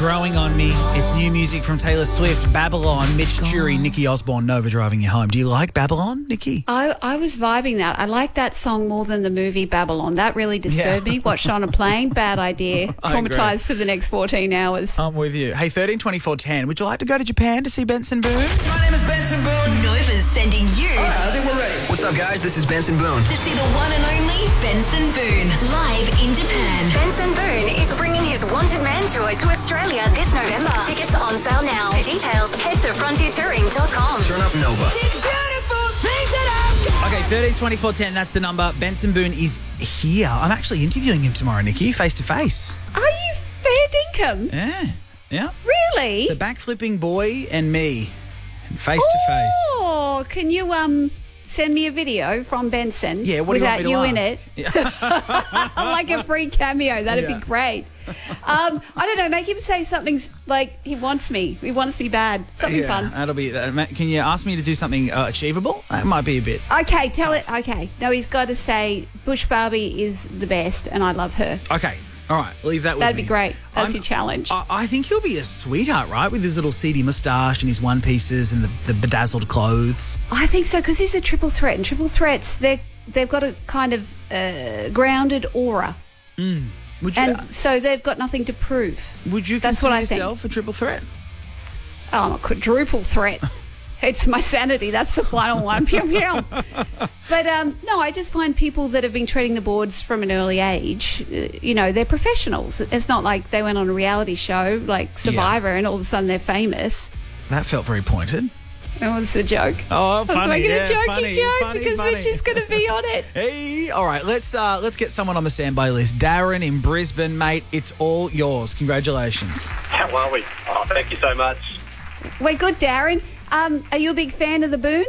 Growing on Me. It's new music from Taylor Swift, Babylon, Mitch Jury, Nikki Osborne, Nova driving you home. Do you like Babylon, Nikki? I was vibing that. I like that song more than the movie Babylon. That really disturbed me. Watched it on a plane. Bad idea. Traumatised for the next 14 hours. I'm with you. Hey, 132410, would you like to go to Japan to see Benson Boone? My name is Benson Boone. Nova's sending you I think we're ready. What's up, guys? This is Benson Boone. to see the one and only Benson Boone live in Japan. Benson Boone is bringing his Wanted Man tour to Australia this November. Tickets on sale now. For details, head to frontiertouring.com. Turn up Nova. Okay, 132410, that's the number. Benson Boone is here. I'm actually interviewing him tomorrow, Nikki, face to face. Are you fair dinkum? Yeah. Really? The backflipping boy and me, face to face. Oh, can you send me a video from Benson? Yeah, what do you want without me to you in it? Like a free cameo. That'd be great. I don't know. Make him say something like he wants me. He wants me bad. Something fun. That'll be. Can you ask me to do something achievable? That might be a bit. Okay, tell it. Okay. No, he's got to say Bush Barbie is the best and I love her. Okay. All right, leave that with That'd me. be great. That's your challenge. I think he'll be a sweetheart, right? With his little seedy moustache and his one pieces and the bedazzled clothes. I think so because he's a triple threat, and triple threats they've got a kind of grounded aura, Would you? and so they've got nothing to prove. Would you That's consider what I think. yourself a triple threat? Oh, I'm a quadruple threat. It's my sanity. That's the final one. Pew, pew. But no, I just find people that have been treading the boards from an early age, they're professionals. It's not like they went on a reality show like Survivor and all of a sudden they're famous. That felt very pointed. That was a joke. Oh, I was funny. making Yeah, a jokey funny, joke funny, because funny. Mitch is going to be on it. Hey, all right, let's get someone on the standby list. Darren in Brisbane, mate, it's all yours. Congratulations. How are we? Oh, thank you so much. We're good, Darren. Are you a big fan of the Boone?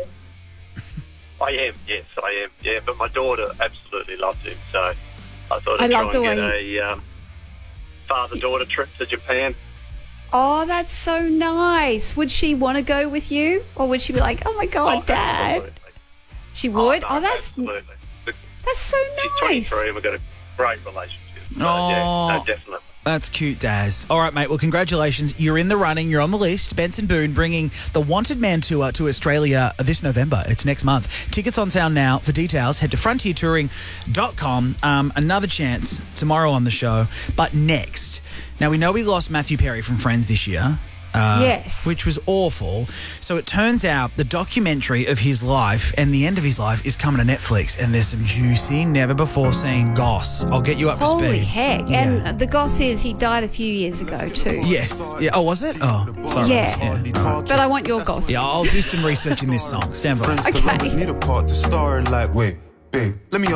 I am, yes, I am. Yeah, but my daughter absolutely loves him, so I thought I I'd love try and the get a father-daughter trip to Japan. Oh, that's so nice. Would she want to go with you? Or would she be like, oh, my God, Dad? Absolutely. She would? no, that's absolutely. so She's nice. 23 and we've got a great relationship. So, Oh. yeah, no, definitely. That's cute, Daz. All right, mate. Well, congratulations. You're in the running. You're on the list. Benson Boone bringing the Wanted Man tour to Australia this November. It's next month. Tickets on sale now. For details, head to frontiertouring.com. Another chance tomorrow on the show. But next. Now, we know we lost Matthew Perry from Friends this year. Yes. Which was awful. So it turns out the documentary of his life and the end of his life is coming to Netflix, and there's some juicy, never-before-seen goss. I'll get you up to speed. Holy heck. Yeah. And the goss is he died a few years ago, too. Yes. Yeah. Oh, was it? Oh, sorry. Yeah. But I want your goss. Yeah, I'll do some research in this song. Stand by. Okay. Friends to lovers need a part to star like, wait, babe, let me